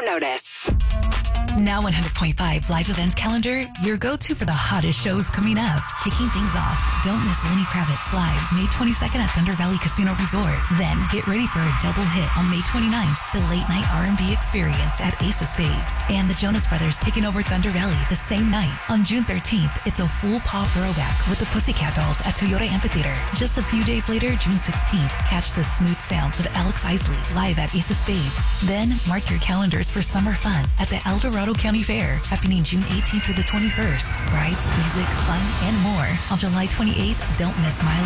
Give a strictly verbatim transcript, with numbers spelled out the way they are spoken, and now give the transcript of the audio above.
Otis. Now one hundred point five Live Events Calendar, your go-to for the hottest shows coming up. Kicking things off, don't miss Lenny Kravitz live May twenty-second at Thunder Valley Casino Resort. Then get ready for a double hit on May twenty-ninth, the late night R and B experience at Ace of Spades. And the Jonas Brothers taking over Thunder Valley the same night. On June thirteenth, it's a full pop throwback with the Pussycat Dolls at Toyota Amphitheater. Just a few days later, June sixteenth, catch the smooth sounds of Alex Isley live at Ace of Spades. Then mark your calendars for summer fun at the El Dorado County Fair, happening June eighteenth through the twenty-first. Rides, music, fun, and more. On July twenty-eighth, don't miss Mile